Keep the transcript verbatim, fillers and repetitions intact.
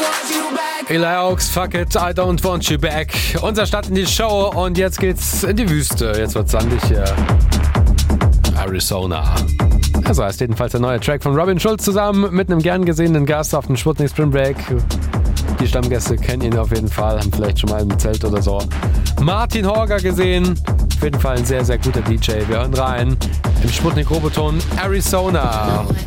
Eli Oaks, Fuck It, I Don't Want You Back. Unser Start in die Show und jetzt geht's in die Wüste. Jetzt wird's sandig hier. Arizona. Also heißt jedenfalls der neue Track von Robin Schulz zusammen mit einem gern gesehenen Gast auf dem Sputnik Spring Break. Die Stammgäste kennen ihn auf jeden Fall, haben vielleicht schon mal im Zelt oder so Martin Horger gesehen. Auf jeden Fall ein sehr, sehr guter D J. Wir hören rein im Sputnik Roboton Arizona.